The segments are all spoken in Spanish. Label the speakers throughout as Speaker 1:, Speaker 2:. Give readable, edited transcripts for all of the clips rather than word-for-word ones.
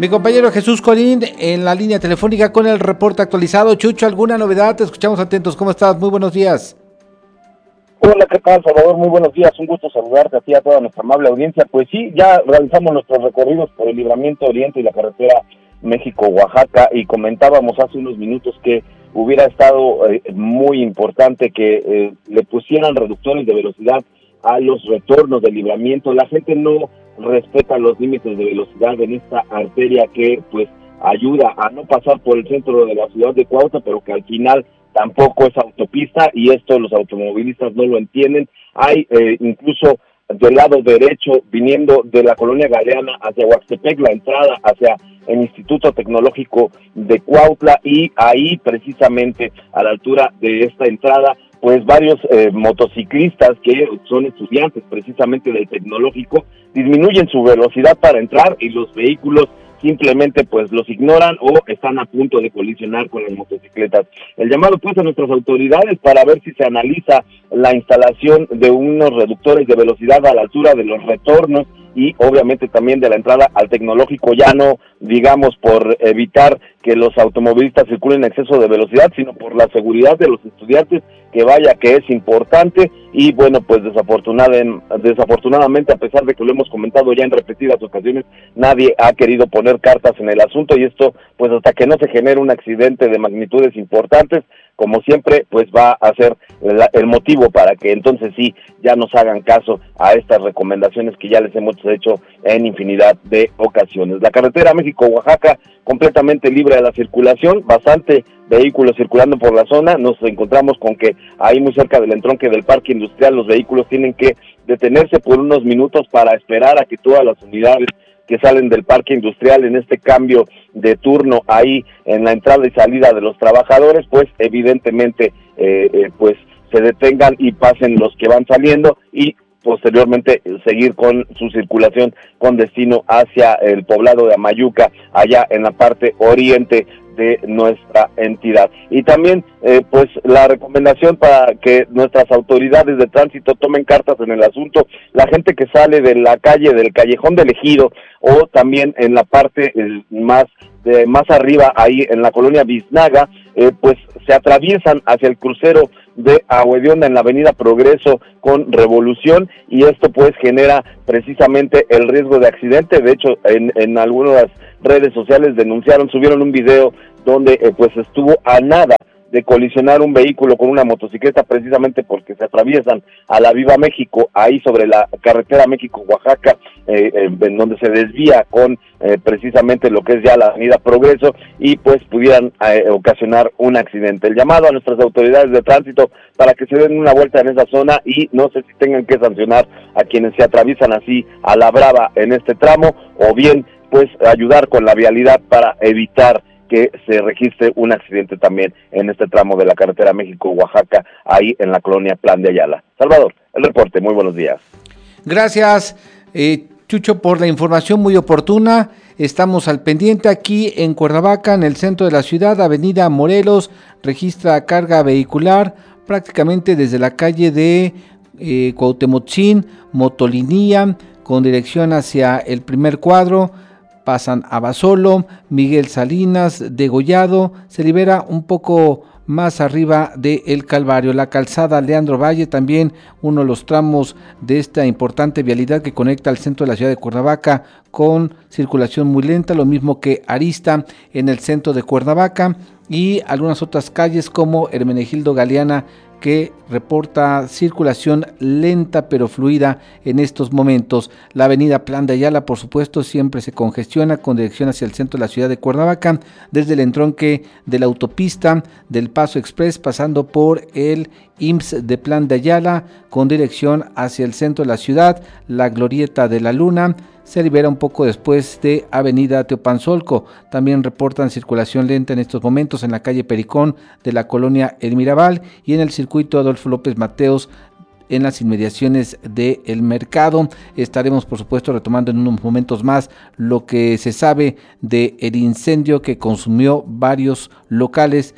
Speaker 1: Mi compañero Jesús Colín en la línea telefónica con el reporte actualizado. Chucho, ¿alguna novedad? Te escuchamos atentos. ¿Cómo estás? Muy buenos días.
Speaker 2: Hola, ¿qué tal, Salvador? Muy buenos días, un gusto saludarte a ti y a toda nuestra amable audiencia. Pues sí, ya realizamos nuestros recorridos por el Libramiento Oriente y la carretera México-Oaxaca y comentábamos hace unos minutos que hubiera estado muy importante que le pusieran reductores de velocidad a los retornos del libramiento. La gente no respeta los límites de velocidad en esta arteria que pues ayuda a no pasar por el centro de la ciudad de Cuautla, pero que al final tampoco es autopista, y esto los automovilistas no lo entienden. Hay incluso del lado derecho, viniendo de la colonia Galeana hacia Huaxtepec, la entrada hacia el Instituto Tecnológico de Cuautla, y ahí precisamente a la altura de esta entrada, pues varios motociclistas que son estudiantes precisamente del tecnológico disminuyen su velocidad para entrar, y los vehículos simplemente pues los ignoran o están a punto de colisionar con las motocicletas. El llamado pues a nuestras autoridades para ver si se analiza la instalación de unos reductores de velocidad a la altura de los retornos y obviamente también de la entrada al tecnológico, ya no digamos por evitar que los automovilistas circulen en exceso de velocidad, sino por la seguridad de los estudiantes, que vaya que es importante. Y bueno, pues desafortunadamente, a pesar de que lo hemos comentado ya en repetidas ocasiones, nadie ha querido poner cartas en el asunto, y esto pues hasta que no se genere un accidente de magnitudes importantes, como siempre, pues va a ser el motivo para que entonces sí ya nos hagan caso a estas recomendaciones que ya les hemos hecho en infinidad de ocasiones. La carretera México-Oaxaca completamente libre de la circulación, bastante vehículos circulando por la zona. Nos encontramos con que ahí muy cerca del entronque del parque industrial los vehículos tienen que detenerse por unos minutos para esperar a que todas las unidades que salen del parque industrial en este cambio de turno ahí en la entrada y salida de los trabajadores, pues evidentemente pues se detengan y pasen los que van saliendo, y posteriormente seguir con su circulación con destino hacia el poblado de Amayuca, allá en la parte oriente de nuestra entidad. Y también pues la recomendación para que nuestras autoridades de tránsito tomen cartas en el asunto: la gente que sale de la calle del Callejón del Ejido, o también en la parte más arriba, ahí en la colonia Biznaga, pues se atraviesan hacia el crucero de Aguedionda en la avenida Progreso con Revolución, y esto pues genera precisamente el riesgo de accidente. De hecho, en algunas redes sociales subieron un video donde pues estuvo a nada de colisionar un vehículo con una motocicleta, precisamente porque se atraviesan a la Viva México, ahí sobre la carretera México-Oaxaca, en donde se desvía con precisamente lo que es ya la avenida Progreso, y pues pudieran ocasionar un accidente. El llamado a nuestras autoridades de tránsito para que se den una vuelta en esa zona, y no sé si tengan que sancionar a quienes se atraviesan así a la brava en este tramo, o bien pues ayudar con la vialidad para evitar que se registre un accidente también en este tramo de la carretera México-Oaxaca, ahí en la colonia Plan de Ayala. Salvador, el reporte, muy buenos días.
Speaker 1: Gracias, Chucho, por la información muy oportuna. Estamos al pendiente aquí en Cuernavaca, en el centro de la ciudad, avenida Morelos, registra carga vehicular prácticamente desde la calle de Cuauhtemotzin, Motolinía, con dirección hacia el primer cuadro. Pasan a Basolo, Miguel Salinas, Degollado, se libera un poco más arriba de El Calvario. La calzada Leandro Valle, también uno de los tramos de esta importante vialidad que conecta al centro de la ciudad de Cuernavaca con circulación muy lenta, lo mismo que Arista en el centro de Cuernavaca, y algunas otras calles como Hermenegildo Galeana, que reporta circulación lenta pero fluida en estos momentos. La avenida Plan de Ayala, por supuesto, siempre se congestiona con dirección hacia el centro de la ciudad de Cuernavaca, desde el entronque de la autopista del Paso Express, pasando por el IMSS de Plan de Ayala, con dirección hacia el centro de la ciudad. La glorieta de la Luna se libera un poco después de avenida Teopanzolco. También reportan circulación lenta en estos momentos en la calle Pericón de la colonia El Mirabal, y en el circuito Adolfo López Mateos en las inmediaciones del mercado. Estaremos por supuesto retomando en unos momentos más lo que se sabe de el incendio que consumió varios locales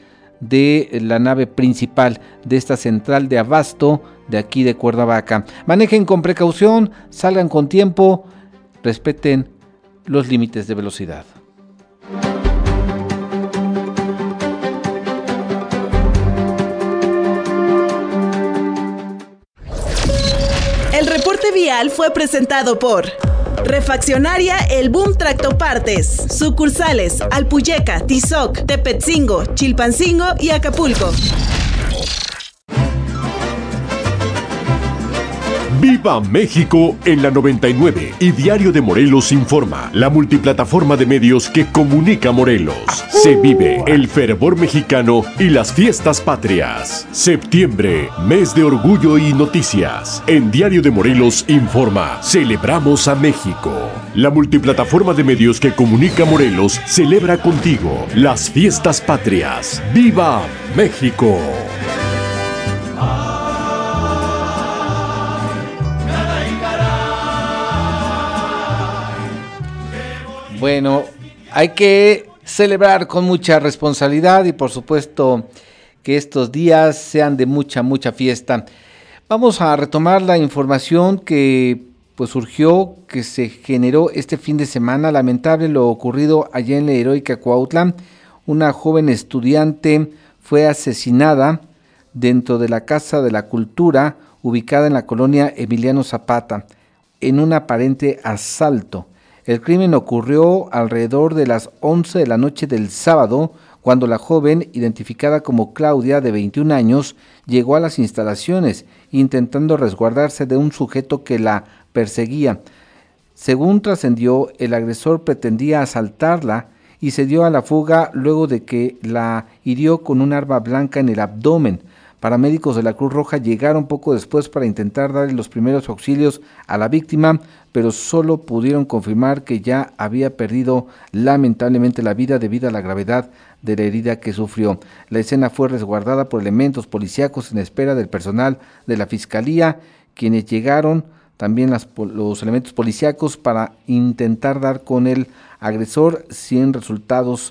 Speaker 1: de la nave principal de esta central de abasto de aquí de Cuernavaca. Manejen con precaución, salgan con tiempo, respeten los límites de velocidad.
Speaker 3: especial fue presentado por Refaccionaria El Boom Tractopartes. Sucursales Alpuyeca, Tizoc, Tepetzingo, Chilpancingo y Acapulco.
Speaker 4: ¡Viva México! En la 99 y Diario de Morelos informa, la multiplataforma de medios que comunica Morelos. Se vive el fervor mexicano y las fiestas patrias. Septiembre, mes de orgullo y noticias. En Diario de Morelos informa, celebramos a México. La multiplataforma de medios que comunica Morelos celebra contigo las fiestas patrias. ¡Viva México!
Speaker 1: Bueno, hay que celebrar con mucha responsabilidad y por supuesto que estos días sean de mucha fiesta. Vamos a retomar la información que pues surgió, que se generó este fin de semana. Lamentable lo ocurrido allá en la heroica Cuautla. Una joven estudiante fue asesinada dentro de la Casa de la Cultura ubicada en la colonia Emiliano Zapata en un aparente asalto. El crimen ocurrió alrededor de las 11 de la noche del sábado, cuando la joven, identificada como Claudia, de 21 años, llegó a las instalaciones, intentando resguardarse de un sujeto que la perseguía. Según trascendió, el agresor pretendía asaltarla y se dio a la fuga luego de que la hirió con un arma blanca en el abdomen. Paramédicos de la Cruz Roja llegaron poco después para intentar darle los primeros auxilios a la víctima, pero solo pudieron confirmar que ya había perdido lamentablemente la vida debido a la gravedad de la herida que sufrió. La escena fue resguardada por elementos policíacos en espera del personal de la Fiscalía, quienes llegaron también los elementos policíacos para intentar dar con el agresor sin resultados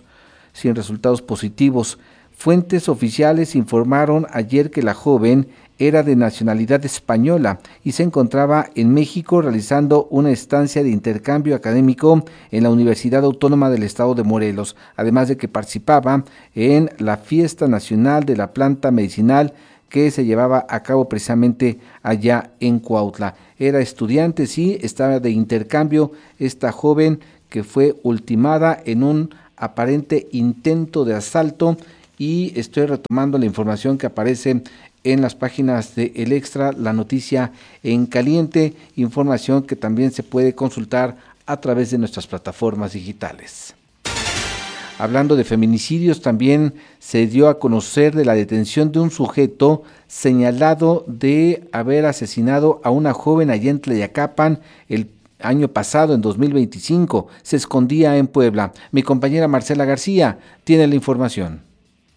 Speaker 1: positivos. Fuentes oficiales informaron ayer que la joven era de nacionalidad española y se encontraba en México realizando una estancia de intercambio académico en la Universidad Autónoma del Estado de Morelos, además de que participaba en la Fiesta Nacional de la Planta Medicinal que se llevaba a cabo precisamente allá en Cuautla. Era estudiante, sí, estaba de intercambio esta joven que fue ultimada en un aparente intento de asalto. Y estoy retomando la información que aparece en las páginas de El Extra, la noticia en caliente, información que también se puede consultar a través de nuestras plataformas digitales. Hablando de feminicidios, también se dio a conocer de la detención de un sujeto señalado de haber asesinado a una joven allá en Tlayacapan el año pasado, en 2025. Se escondía en Puebla. Mi compañera Marcela García tiene la información.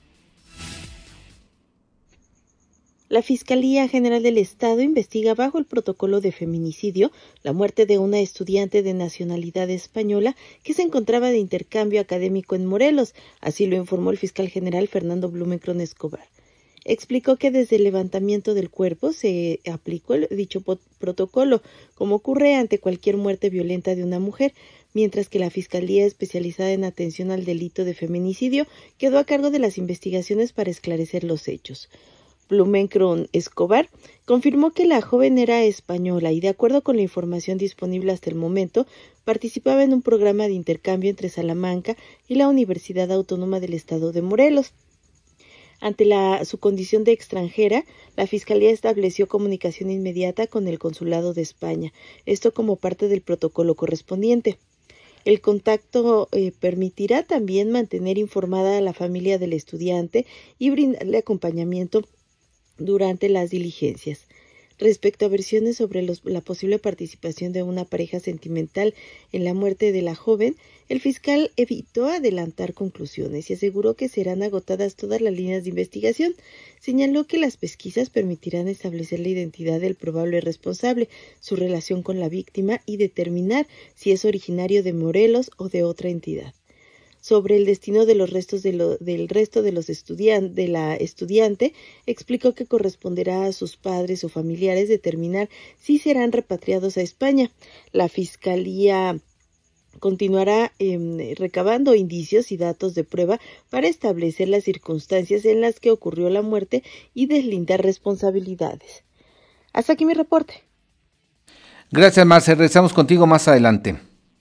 Speaker 5: La Fiscalía General del Estado investiga bajo el protocolo de feminicidio la muerte de una estudiante de nacionalidad española que se encontraba de intercambio académico en Morelos, así lo informó el fiscal general Fernando Blumenkron Escobar. Explicó que desde el levantamiento del cuerpo se aplicó dicho protocolo, como ocurre ante cualquier muerte violenta de una mujer, mientras que la Fiscalía especializada en atención al delito de feminicidio quedó a cargo de las investigaciones para esclarecer los hechos. Blumenkron Escobar confirmó que la joven era española y, de acuerdo con la información disponible hasta el momento, participaba en un programa de intercambio entre Salamanca y la Universidad Autónoma del Estado de Morelos. Ante su condición de extranjera, la Fiscalía estableció comunicación inmediata con el Consulado de España, esto como parte del protocolo correspondiente. El contacto permitirá también mantener informada a la familia del estudiante y brindarle acompañamiento durante las diligencias. Respecto a versiones sobre la posible participación de una pareja sentimental en la muerte de la joven, el fiscal evitó adelantar conclusiones y aseguró que serán agotadas todas las líneas de investigación. Señaló que las pesquisas permitirán establecer la identidad del probable responsable, su relación con la víctima y determinar si es originario de Morelos o de otra entidad. Sobre el destino de los restos del resto de la estudiante, explicó que corresponderá a sus padres o familiares determinar si serán repatriados a España. La Fiscalía continuará recabando indicios y datos de prueba para establecer las circunstancias en las que ocurrió la muerte y deslindar responsabilidades. Hasta aquí mi reporte.
Speaker 1: Gracias, Marce. Regresamos contigo más adelante.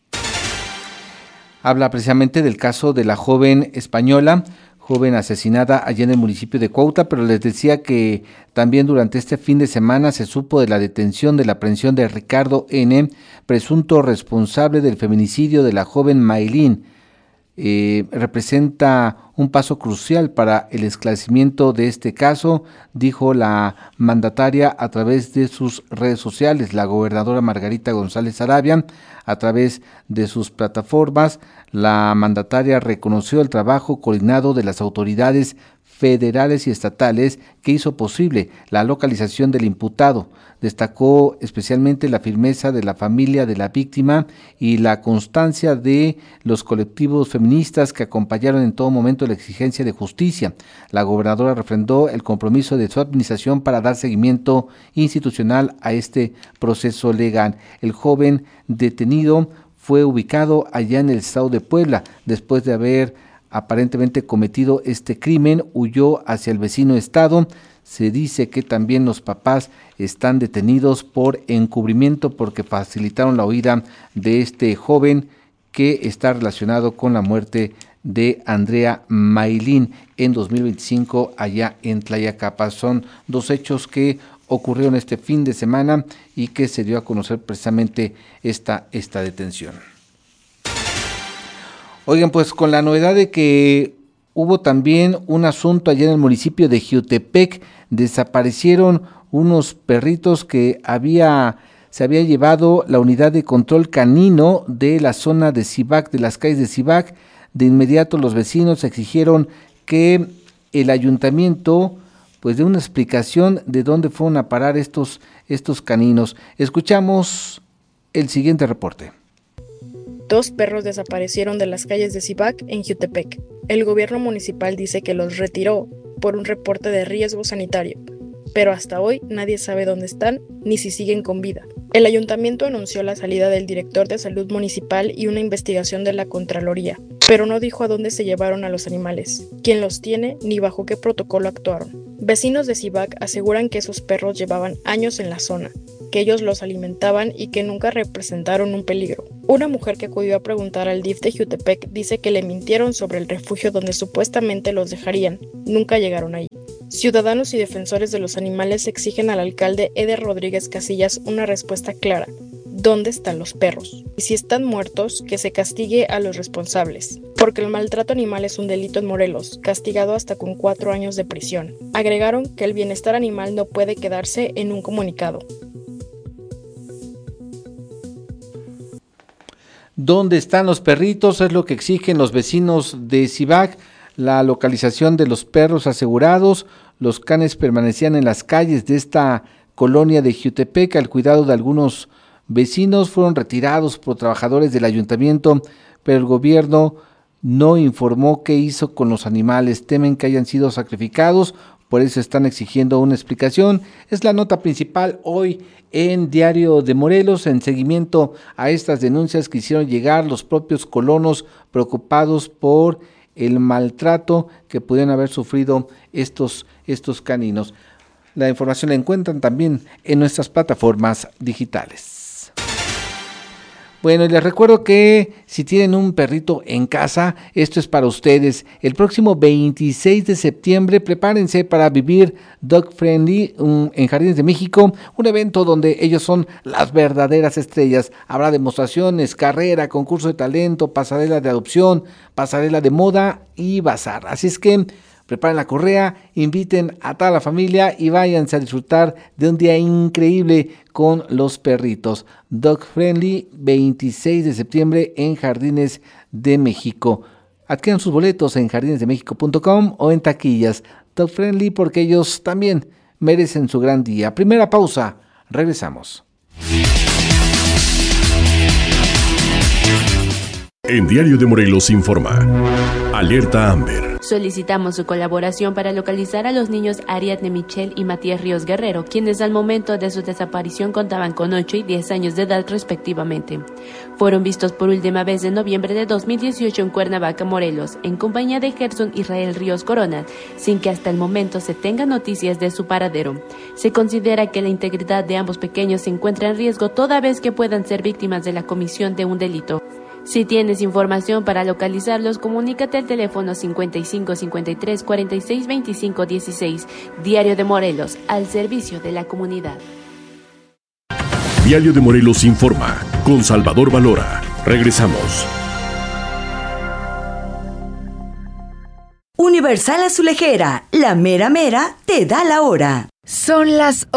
Speaker 1: Habla precisamente del caso de la joven española, joven asesinada allá en el municipio de Cuautla, pero les decía que también durante este fin de semana se supo de la detención, de la aprehensión de Ricardo N., presunto responsable del feminicidio de la joven Maylin. Representa un paso crucial para el esclarecimiento de este caso, dijo la mandataria a través de sus redes sociales. La gobernadora Margarita González Sarabia, a través de sus plataformas, la mandataria reconoció el trabajo coordinado de las autoridades federales y estatales que hizo posible la localización del imputado. Destacó especialmente la firmeza de la familia de la víctima y la constancia de los colectivos feministas que acompañaron en todo momento la exigencia de justicia. La gobernadora refrendó el compromiso de su administración para dar seguimiento institucional a este proceso legal. El joven detenido fue ubicado allá en el estado de Puebla. Después de haber aparentemente cometido este crimen, huyó hacia el vecino estado. Se dice que también los papás están detenidos por encubrimiento porque facilitaron la huida de este joven que está relacionado con la muerte de Andrea Maylin en 2025 allá en Tlayacapa. Son dos hechos que ocurrieron este fin de semana y que se dio a conocer precisamente esta detención. Oigan, pues con la novedad de que hubo también un asunto allá en el municipio de Jiutepec, desaparecieron unos perritos que se había llevado la unidad de control canino de la zona de Cibac, de las calles de Cibac. De inmediato los vecinos exigieron que el ayuntamiento pues dé una explicación de dónde fueron a parar estos caninos. Escuchamos el siguiente reporte.
Speaker 6: 2 perros desaparecieron de las calles de Cibac en Jiutepec. El gobierno municipal dice que los retiró por un reporte de riesgo sanitario, pero hasta hoy nadie sabe dónde están ni si siguen con vida. El ayuntamiento anunció la salida del director de salud municipal y una investigación de la Contraloría, pero no dijo a dónde se llevaron a los animales, quién los tiene ni bajo qué protocolo actuaron. Vecinos de Cibac aseguran que esos perros llevaban años en la zona, que ellos los alimentaban y que nunca representaron un peligro. Una mujer que acudió a preguntar al DIF de Jiutepec dice que le mintieron sobre el refugio donde supuestamente los dejarían. Nunca llegaron ahí. Ciudadanos y defensores de los animales exigen al alcalde Eder Rodríguez Casillas una respuesta clara. ¿Dónde están los perros? Y si están muertos, que se castigue a los responsables. Porque el maltrato animal es un delito en Morelos, castigado hasta con 4 años de prisión. Agregaron que el bienestar animal no puede quedarse en un comunicado.
Speaker 1: ¿Dónde están los perritos? Es lo que exigen los vecinos de Cibac, la localización de los perros asegurados. Los canes permanecían en las calles de esta colonia de Jiutepec al cuidado de algunos vecinos. Fueron retirados por trabajadores del ayuntamiento, pero el gobierno no informó qué hizo con los animales. Temen que hayan sido sacrificados, por eso están exigiendo una explicación. Es la nota principal hoy en Diario de Morelos, en seguimiento a estas denuncias que hicieron llegar los propios colonos preocupados por el maltrato que pudieron haber sufrido estos caninos. La información la encuentran también en nuestras plataformas digitales. Bueno, y les recuerdo que si tienen un perrito en casa, esto es para ustedes. El próximo 26 de septiembre, prepárense para vivir Dog Friendly en Jardines de México, un evento donde ellos son las verdaderas estrellas. Habrá demostraciones, carrera, concurso de talento, pasarela de adopción, pasarela de moda y bazar. Así es que preparen la correa, inviten a toda la familia y váyanse a disfrutar de un día increíble con los perritos. Dog Friendly, 26 de septiembre en Jardines de México. Adquieran sus boletos en jardinesdemexico.com o en taquillas. Dog Friendly, porque ellos también merecen su gran día. Primera pausa, regresamos.
Speaker 4: En Diario de Morelos informa. Alerta Amber.
Speaker 7: Solicitamos su colaboración para localizar a los niños Ariadne Michelle y Matías Ríos Guerrero, quienes al momento de su desaparición contaban con 8 y 10 años de edad respectivamente. Fueron vistos por última vez en noviembre de 2018 en Cuernavaca, Morelos, en compañía de Gerson Israel Ríos Corona, sin que hasta el momento se tenga noticias de su paradero. Se considera que la integridad de ambos pequeños se encuentra en riesgo toda vez que puedan ser víctimas de la comisión de un delito. Si tienes información para localizarlos, comunícate al teléfono 55 53 46 25 16. Diario de Morelos, al servicio de la comunidad.
Speaker 4: Diario de Morelos informa, con Salvador Valora. Regresamos.
Speaker 8: Universal Azulejera, la mera mera te da la hora.
Speaker 9: Son las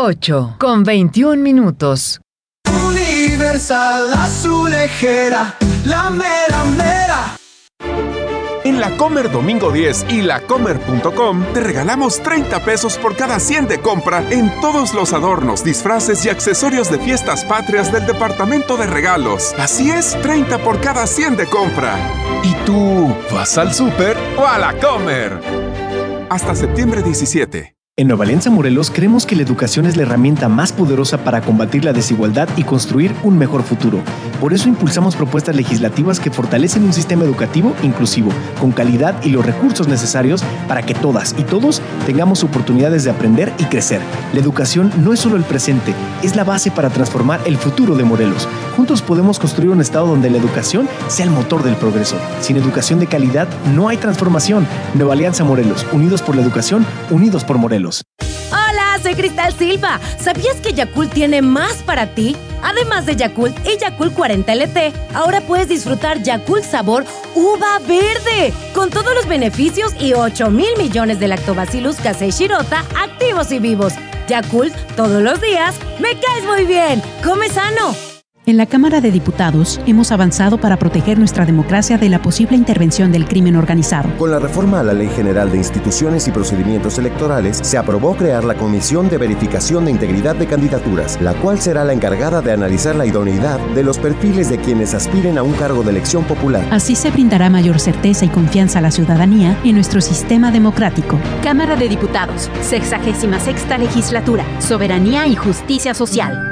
Speaker 9: 8:21.
Speaker 10: Universal Azulejera, la mera mera.
Speaker 11: En La Comer Domingo 10 y lacomer.com te regalamos 30 pesos por cada 100 de compra en todos los adornos, disfraces y accesorios de fiestas patrias del departamento de regalos. Así es, 30 por cada 100 de compra. ¿Y tú vas al súper o a La Comer? Hasta septiembre 17.
Speaker 12: En Nueva Alianza Morelos creemos que la educación es la herramienta más poderosa para combatir la desigualdad y construir un mejor futuro. Por eso impulsamos propuestas legislativas que fortalecen un sistema educativo inclusivo, con calidad y los recursos necesarios para que todas y todos tengamos oportunidades de aprender y crecer. La educación no es solo el presente, es la base para transformar el futuro de Morelos. Juntos podemos construir un estado donde la educación sea el motor del progreso. Sin educación de calidad no hay transformación. Nueva Alianza Morelos, unidos por la educación, unidos por Morelos.
Speaker 13: Hola, soy Cristal Silva. ¿Sabías que Yakult tiene más para ti? Además de Yakult y Yakult 40 LT, ahora puedes disfrutar Yakult sabor uva verde, con todos los beneficios y 8,000 millones de Lactobacillus casei shirota activos y vivos. Yakult, todos los días, me caes muy bien. ¡Come sano!
Speaker 14: En la Cámara de Diputados hemos avanzado para proteger nuestra democracia de la posible intervención del crimen organizado.
Speaker 15: Con la reforma a la Ley General de Instituciones y Procedimientos Electorales, se aprobó crear la Comisión de Verificación de Integridad de Candidaturas, la cual será la encargada de analizar la idoneidad de los perfiles de quienes aspiren a un cargo de elección popular.
Speaker 14: Así se brindará mayor certeza y confianza a la ciudadanía en nuestro sistema democrático.
Speaker 16: Cámara de Diputados, 66ª Legislatura, Soberanía y Justicia Social.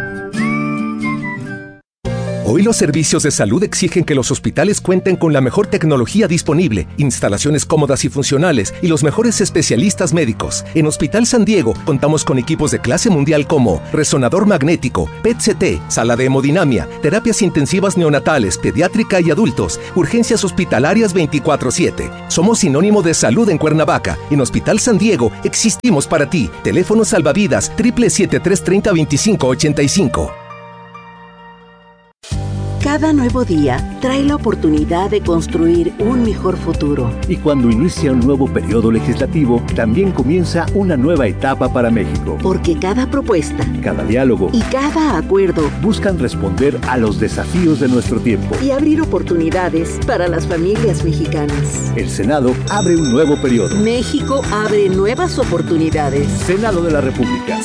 Speaker 17: Hoy los servicios de salud exigen que los hospitales cuenten con la mejor tecnología disponible, instalaciones cómodas y funcionales y los mejores especialistas médicos. En Hospital San Diego contamos con equipos de clase mundial como resonador magnético, PET-CT, sala de hemodinamia, terapias intensivas neonatales, pediátrica y adultos, urgencias hospitalarias 24/7. Somos sinónimo de salud en Cuernavaca. En Hospital San Diego existimos para ti. Teléfono salvavidas 777-330-2585.
Speaker 8: Cada nuevo día trae la oportunidad de construir un mejor futuro.
Speaker 18: Y cuando inicia un nuevo periodo legislativo, también comienza una nueva etapa para México.
Speaker 8: Porque cada propuesta,
Speaker 18: cada diálogo
Speaker 8: y cada acuerdo
Speaker 18: buscan responder a los desafíos de nuestro tiempo
Speaker 8: y abrir oportunidades para las familias mexicanas.
Speaker 18: El Senado abre un nuevo periodo.
Speaker 8: México abre nuevas oportunidades.
Speaker 18: Senado de la República.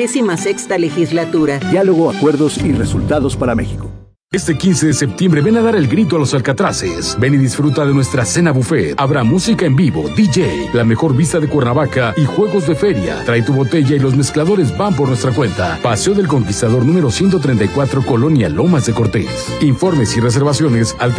Speaker 8: 66ª Legislatura.
Speaker 18: Diálogo, acuerdos y resultados para México.
Speaker 19: Este 15 de septiembre ven a dar el grito a los Alcatraces. Ven y disfruta de nuestra cena buffet. Habrá música en vivo, DJ, la mejor vista de Cuernavaca y juegos de feria. Trae tu botella y los mezcladores van por nuestra cuenta. Paseo del Conquistador número 134, Colonia Lomas de Cortés. Informes y reservaciones al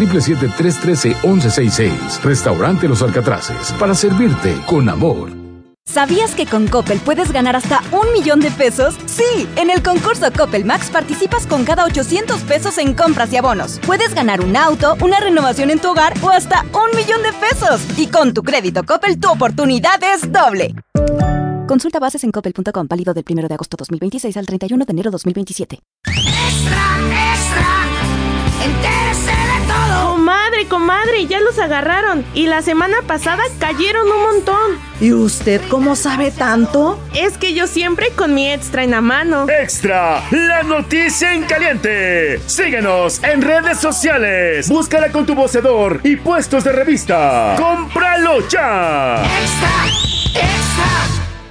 Speaker 19: 777-313-1166. Restaurante Los Alcatraces. Para servirte con amor.
Speaker 16: ¿Sabías que con Coppel puedes ganar hasta 1,000,000 de pesos? ¡Sí! En el concurso Coppel Max participas con cada 800 pesos en compras y abonos. Puedes ganar un auto, una renovación en tu hogar o hasta 1,000,000 de pesos. Y con tu crédito Coppel, tu oportunidad es doble. Consulta bases en coppel.com, válido del 1 de agosto 2026 al 31 de enero 2027.
Speaker 10: ¡Extra, extra! ¡Entérese de todo!
Speaker 20: Comadre, ya los agarraron. Y la semana pasada cayeron un montón.
Speaker 21: ¿Y usted cómo sabe tanto?
Speaker 20: Es que yo siempre con mi Extra en la mano.
Speaker 22: ¡Extra! ¡La noticia en caliente! Síguenos en redes sociales. Búscala con tu vocedor y puestos de revista. ¡Cómpralo ya!
Speaker 10: ¡Extra! ¡Extra!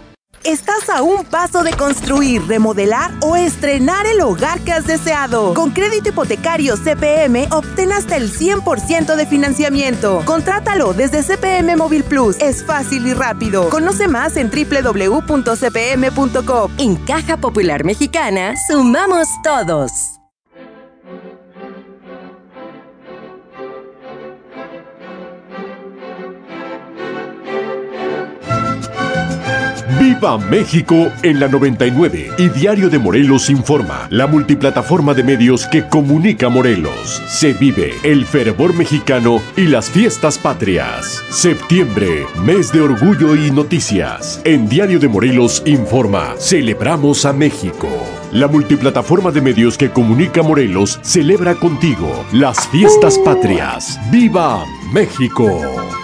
Speaker 23: Estás a un paso de construir, remodelar o estrenar el hogar que has deseado. Con crédito hipotecario CPM, obtén hasta el 100% de financiamiento. Contrátalo desde CPM Móvil Plus. Es fácil y rápido. Conoce más en www.cpm.com.
Speaker 8: En Caja Popular Mexicana, sumamos todos.
Speaker 4: ¡Viva México! En la 99 y Diario de Morelos Informa, la multiplataforma de medios que comunica Morelos. Se vive el fervor mexicano y las fiestas patrias. Septiembre, mes de orgullo y noticias. En Diario de Morelos Informa, celebramos a México. La multiplataforma de medios que comunica Morelos celebra contigo las fiestas patrias. ¡Viva México!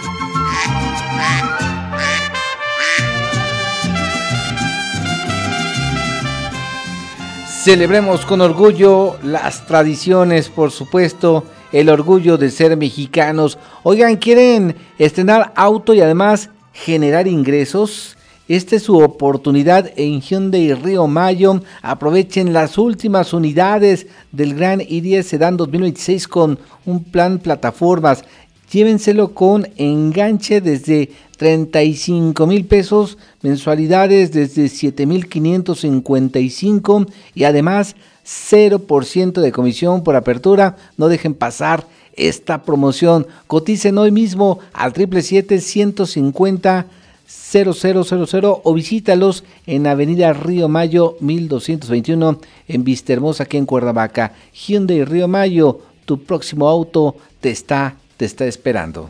Speaker 1: Celebremos con orgullo las tradiciones, por supuesto, el orgullo de ser mexicanos. Oigan, ¿quieren estrenar auto y además generar ingresos? Esta es su oportunidad en Hyundai Río Mayo. Aprovechen las últimas unidades del Gran i10 Sedán 2026 con un plan plataformas. Llévenselo con enganche desde 35,000 pesos, mensualidades desde 7,555 y además 0% de comisión por apertura. No dejen pasar esta promoción. Coticen hoy mismo al 777-150-0000 o visítalos en Avenida Río Mayo 1221 en Vistahermosa, aquí en Cuernavaca. Hyundai Río Mayo, tu próximo auto te está esperando.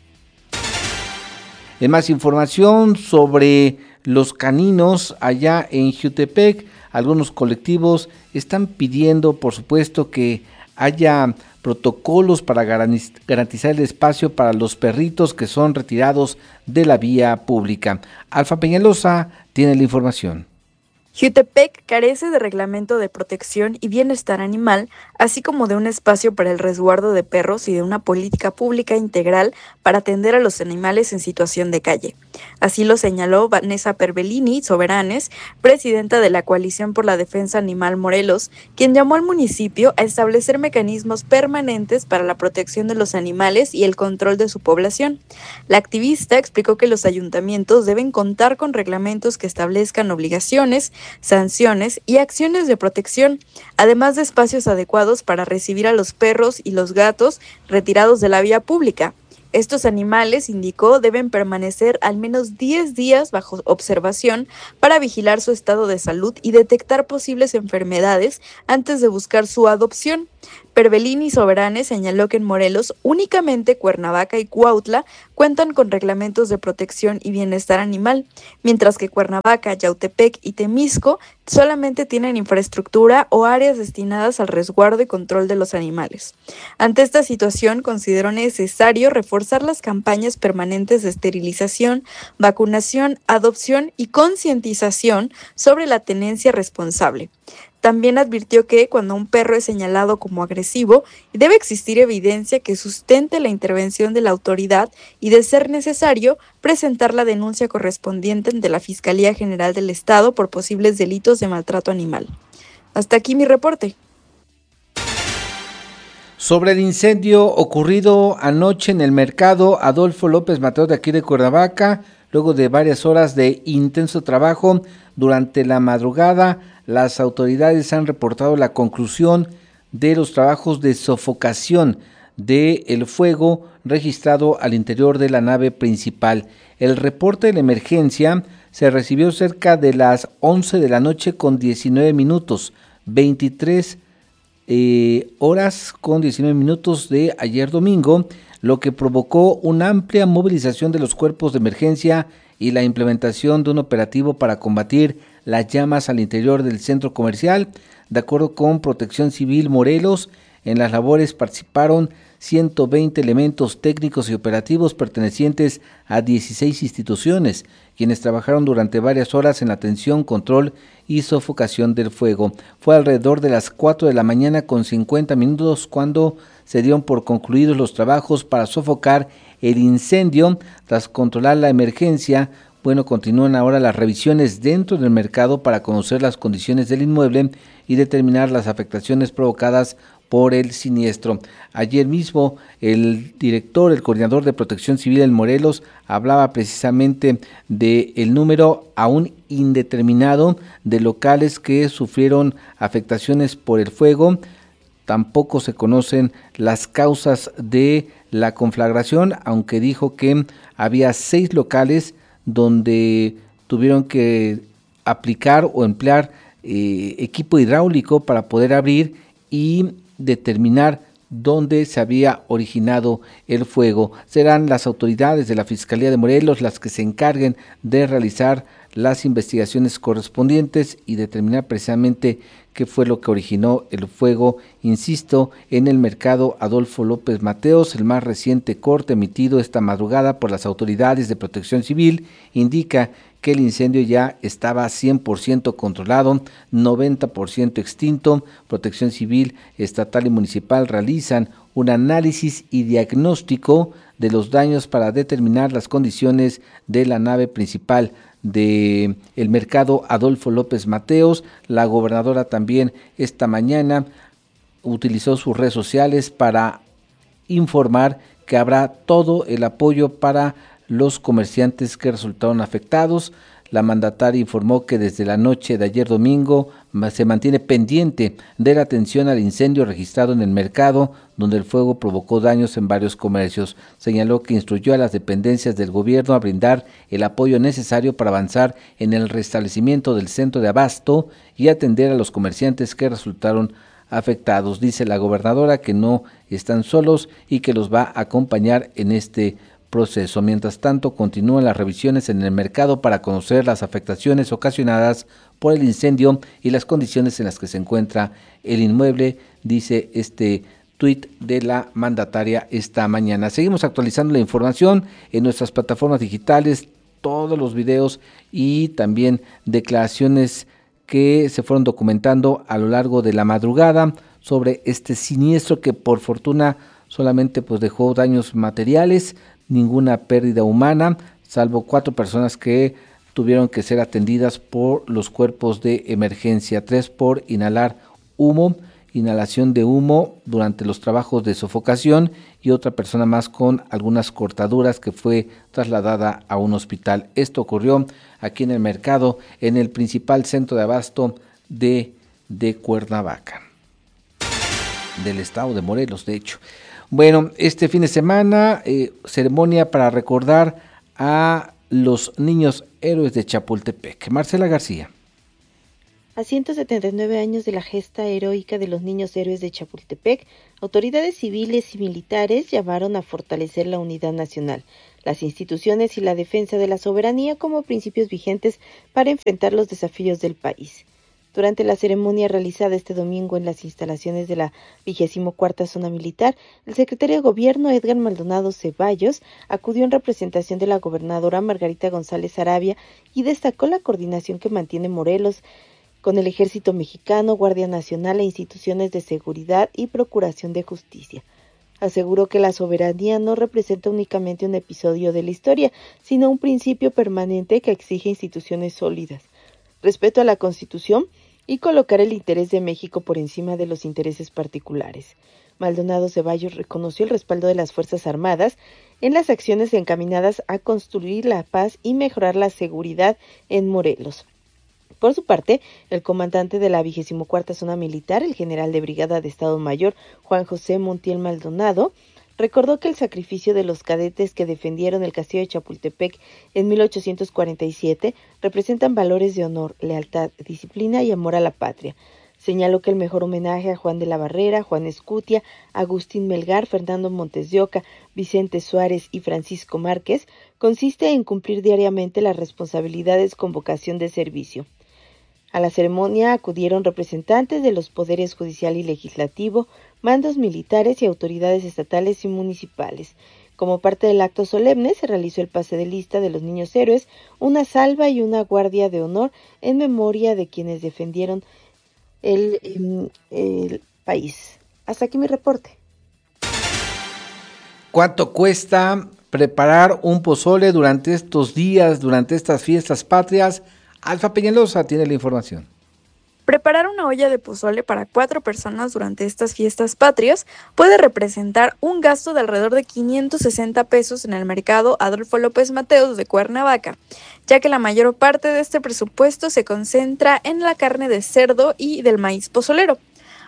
Speaker 1: En más información sobre los caninos allá en Jutepec, algunos colectivos están pidiendo, por supuesto, que haya protocolos para garantizar el espacio para los perritos que son retirados de la vía pública. Alfa Peñalosa tiene la información.
Speaker 6: Jutepec carece de reglamento de protección y bienestar animal, así como de un espacio para el resguardo de perros y de una política pública integral para atender a los animales en situación de calle. Así lo señaló Vanessa Perbellini Soberanes, presidenta de la Coalición por la Defensa Animal Morelos, quien llamó al municipio a establecer mecanismos permanentes para la protección de los animales y el control de su población. La activista explicó que los ayuntamientos deben contar con reglamentos que establezcan obligaciones, sanciones y acciones de protección, además de espacios adecuados para recibir a los perros y los gatos retirados de la vía pública. Estos animales, indicó, deben permanecer al menos 10 días bajo observación para vigilar su estado de salud y detectar posibles enfermedades antes de buscar su adopción. Perbellini Soberanes señaló que en Morelos únicamente Cuernavaca y Cuautla cuentan con reglamentos de protección y bienestar animal, mientras que Cuernavaca, Yautepec y Temisco solamente tienen infraestructura o áreas destinadas al resguardo y control de los animales. Ante esta situación, consideró necesario reforzar las campañas permanentes de esterilización, vacunación, adopción y concientización sobre la tenencia responsable. También advirtió que cuando un perro es señalado como agresivo, debe existir evidencia que sustente la intervención de la autoridad y, de ser necesario, presentar la denuncia correspondiente ante la Fiscalía General del Estado por posibles delitos de maltrato animal. Hasta aquí mi reporte.
Speaker 1: Sobre el incendio ocurrido anoche en el mercado Adolfo López Mateo de aquí de Cuernavaca, luego de varias horas de intenso trabajo durante la madrugada, las autoridades han reportado la conclusión de los trabajos de sofocación del fuego registrado al interior de la nave principal. El reporte de la emergencia se recibió cerca de las 11 de la noche con 19 minutos, 23 horas con 19 minutos de ayer domingo, lo que provocó una amplia movilización de los cuerpos de emergencia y la implementación de un operativo para combatir las llamas al interior del centro comercial. De acuerdo con Protección Civil Morelos, en las labores participaron 120 elementos técnicos y operativos pertenecientes a 16 instituciones, quienes trabajaron durante varias horas en la atención, control y sofocación del fuego. Fue alrededor de las 4 de la mañana con 50 minutos cuando se dieron por concluidos los trabajos para sofocar el incendio. Tras controlar la emergencia, continúan ahora las revisiones dentro del mercado para conocer las condiciones del inmueble y determinar las afectaciones provocadas por el siniestro. Ayer mismo el coordinador de Protección Civil en Morelos, hablaba precisamente del número aún indeterminado de locales que sufrieron afectaciones por el fuego. Tampoco se conocen las causas de la conflagración, aunque dijo que había 6 locales donde tuvieron que aplicar o emplear equipo hidráulico para poder abrir y determinar dónde se había originado el fuego. Serán las autoridades de la Fiscalía de Morelos las que se encarguen de realizar las investigaciones correspondientes y determinar precisamente qué fue lo que originó el fuego, insisto, en el mercado Adolfo López Mateos. El más reciente corte emitido esta madrugada por las autoridades de Protección Civil indica que el incendio ya estaba 100% controlado, 90% extinto. Protección Civil estatal y municipal realizan un análisis y diagnóstico de los daños para determinar las condiciones de la nave principal de el mercado Adolfo López Mateos. La gobernadora también esta mañana utilizó sus redes sociales para informar que habrá todo el apoyo para los comerciantes que resultaron afectados. La mandataria informó que desde la noche de ayer domingo se mantiene pendiente de la atención al incendio registrado en el mercado, donde el fuego provocó daños en varios comercios. Señaló que instruyó a las dependencias del gobierno a brindar el apoyo necesario para avanzar en el restablecimiento del centro de abasto y atender a los comerciantes que resultaron afectados. Dice la gobernadora que no están solos y que los va a acompañar en este proceso. Mientras tanto, continúan las revisiones en el mercado para conocer las afectaciones ocasionadas por el incendio y las condiciones en las que se encuentra el inmueble, dice este tuit de la mandataria esta mañana. Seguimos actualizando la información en nuestras plataformas digitales, todos los videos y también declaraciones que se fueron documentando a lo largo de la madrugada sobre este siniestro que por fortuna solamente pues dejó daños materiales, ninguna pérdida humana, salvo 4 personas que tuvieron que ser atendidas por los cuerpos de emergencia, 3 por inhalación de humo durante los trabajos de sofocación y otra persona más con algunas cortaduras que fue trasladada a un hospital. Esto ocurrió aquí en el mercado, en el principal centro de abasto de Cuernavaca, del estado de Morelos, de hecho. Bueno, este fin de semana, ceremonia para recordar a los niños héroes de Chapultepec. Marcela García.
Speaker 5: A 179 años de la gesta heroica de los niños héroes de Chapultepec, autoridades civiles y militares llamaron a fortalecer la unidad nacional, las instituciones y la defensa de la soberanía como principios vigentes para enfrentar los desafíos del país. Durante la ceremonia realizada este domingo en las instalaciones de la 24ª Zona Militar, el secretario de Gobierno Edgar Maldonado Ceballos acudió en representación de la gobernadora Margarita González Arabia y destacó la coordinación que mantiene Morelos con el Ejército Mexicano, Guardia Nacional e instituciones de seguridad y procuración de justicia. Aseguró que la soberanía no representa únicamente un episodio de la historia, sino un principio permanente que exige instituciones sólidas, respeto a la Constitución y colocar el interés de México por encima de los intereses particulares. Maldonado Ceballos reconoció el respaldo de las Fuerzas Armadas en las acciones encaminadas a construir la paz y mejorar la seguridad en Morelos. Por su parte, el comandante de la 24ª Zona Militar, el general de brigada de Estado Mayor, Juan José Montiel Maldonado, recordó que el sacrificio de los cadetes que defendieron el castillo de Chapultepec en 1847 representan valores de honor, lealtad, disciplina y amor a la patria. Señaló que el mejor homenaje a Juan de la Barrera, Juan Escutia, Agustín Melgar, Fernando Montes de Oca, Vicente Suárez y Francisco Márquez consiste en cumplir diariamente las responsabilidades con vocación de servicio. A la ceremonia acudieron representantes de los poderes judicial y legislativo, mandos militares y autoridades estatales y municipales. Como parte del acto solemne se realizó el pase de lista de los niños héroes, una salva y una guardia de honor en memoria de quienes defendieron el país. Hasta aquí mi reporte.
Speaker 1: ¿Cuánto cuesta preparar un pozole durante estos días, durante estas fiestas patrias? Alfa Peñalosa tiene la información.
Speaker 6: Preparar una olla de pozole para 4 personas durante estas fiestas patrias puede representar un gasto de alrededor de 560 pesos en el mercado Adolfo López Mateos de Cuernavaca, ya que la mayor parte de este presupuesto se concentra en la carne de cerdo y del maíz pozolero.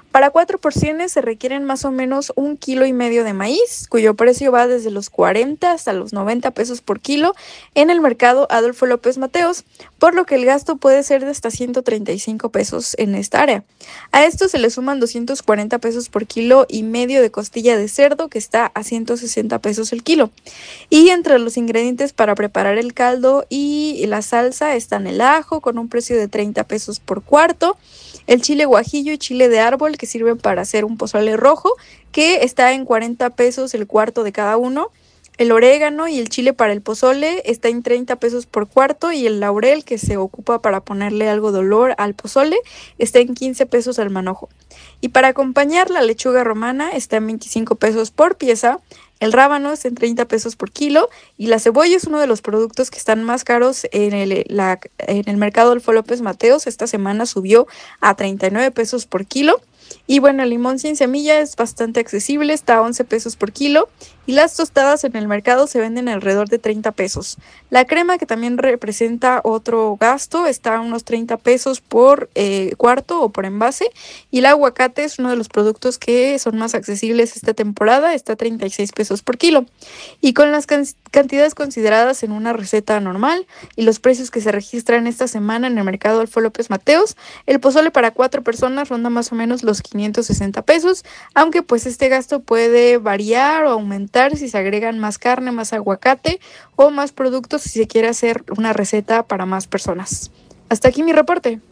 Speaker 6: Para 4 porciones se requieren más o menos 1,5 kilos de maíz, cuyo precio va desde los 40 hasta los 90 pesos por kilo en el mercado Adolfo López Mateos, por lo que el gasto puede ser de hasta 135 pesos en esta área. A esto se le suman 240 pesos por 1,5 kilos de costilla de cerdo, que está a 160 pesos el kilo. Y entre los ingredientes para preparar el caldo y la salsa están el ajo, con un precio de 30 pesos por cuarto, el chile guajillo y chile de árbol, que sirven para hacer un pozole rojo, que está en 40 pesos el cuarto de cada uno. El orégano y el chile para el pozole está en 30 pesos por cuarto, y el laurel, que se ocupa para ponerle algo de olor al pozole, está en 15 pesos al manojo. Y para acompañar, la lechuga romana está en 25 pesos por pieza, el rábano está en 30 pesos por kilo, y la cebolla es uno de los productos que están más caros en el mercado Adolfo López Mateos. Esta semana subió a 39 pesos por kilo. Y bueno, el limón sin semilla es bastante accesible, está a 11 pesos por kilo, y las tostadas en el mercado se venden alrededor de 30 pesos. La crema, que también representa otro gasto, está a unos 30 pesos por cuarto o por envase, y el aguacate es uno de los productos que son más accesibles esta temporada, está a 36 pesos por kilo. Y con las cantidades consideradas en una receta normal y los precios que se registran esta semana en el mercado Adolfo López Mateos, el pozole para 4 personas ronda más o menos los 560 pesos, aunque pues este gasto puede variar o aumentar si se agregan más carne, más aguacate o más productos si se quiere hacer una receta para más personas. Hasta aquí mi reporte.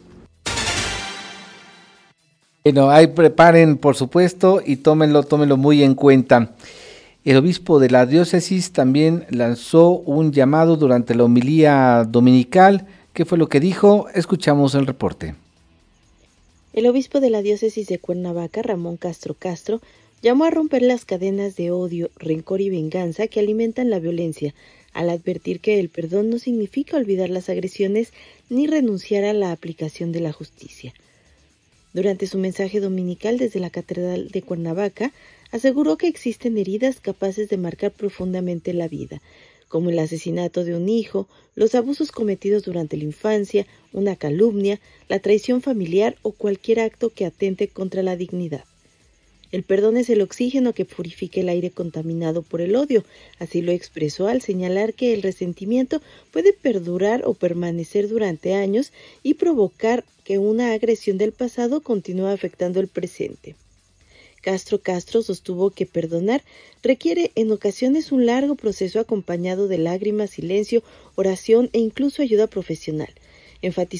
Speaker 1: Bueno, ahí preparen, por supuesto, y tómenlo muy en cuenta. El obispo de la diócesis también lanzó un llamado durante la homilía dominical. ¿Qué fue lo que dijo? Escuchamos el reporte.
Speaker 5: El obispo de la diócesis de Cuernavaca, Ramón Castro Castro, llamó a romper las cadenas de odio, rencor y venganza que alimentan la violencia, al advertir que el perdón no significa olvidar las agresiones ni renunciar a la aplicación de la justicia. Durante su mensaje dominical desde la Catedral de Cuernavaca, aseguró que existen heridas capaces de marcar profundamente la vida, como el asesinato de un hijo, los abusos cometidos durante la infancia, una calumnia, la traición familiar o cualquier acto que atente contra la dignidad. El perdón es el oxígeno que purifica el aire contaminado por el odio, así lo expresó al señalar que el resentimiento puede perdurar o permanecer durante años y provocar que una agresión del pasado continúe afectando el presente. Castro sostuvo que perdonar requiere en ocasiones un largo proceso acompañado de lágrimas, silencio, oración e incluso ayuda profesional. Enfatizó